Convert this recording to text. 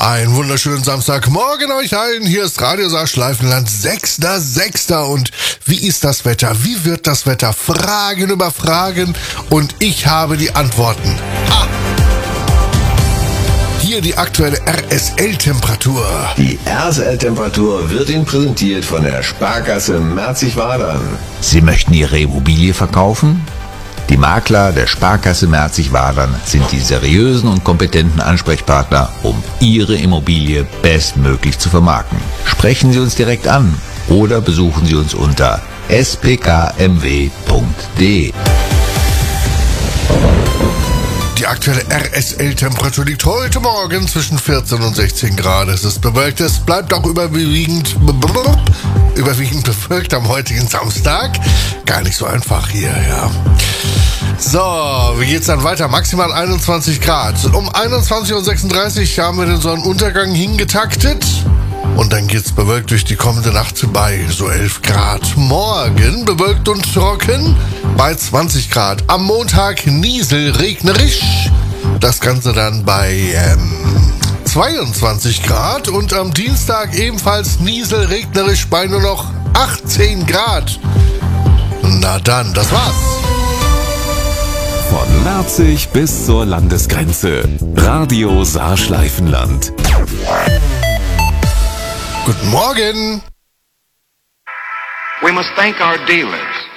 Einen wunderschönen Samstagmorgen euch allen. Hier ist Radio Saarschleifenland, 6.6. Und wie ist das Wetter? Wie wird das Wetter? Fragen über Fragen und ich habe die Antworten. Ha! Hier die aktuelle RSL-Temperatur. Die RSL-Temperatur wird Ihnen präsentiert von der Sparkasse Merzig-Wadern. Sie möchten Ihre Immobilie verkaufen? Die Makler der Sparkasse Merzig-Wadern sind die seriösen und kompetenten Ansprechpartner, um Ihre Immobilie bestmöglich zu vermarkten. Sprechen Sie uns direkt an oder besuchen Sie uns unter spkmw.de. Die aktuelle RSL-Temperatur liegt heute Morgen zwischen 14 und 16 Grad. Es ist bewölkt, es bleibt auch überwiegend bewölkt am heutigen Samstag. Gar nicht so einfach hier, ja. So, wie geht's dann weiter? Maximal 21 Grad. Um 21.36 Uhr haben wir den Sonnenuntergang hingetaktet. Und dann geht's bewölkt durch die kommende Nacht bei so 11 Grad. Morgen bewölkt und trocken bei 20 Grad. Am Montag nieselregnerisch. Das Ganze dann bei 22 Grad. Und am Dienstag ebenfalls nieselregnerisch bei nur noch 18 Grad. Na dann, das war's. Von Merzig bis zur Landesgrenze. Radio Saarschleifenland. Guten Morgen. We must thank our dealers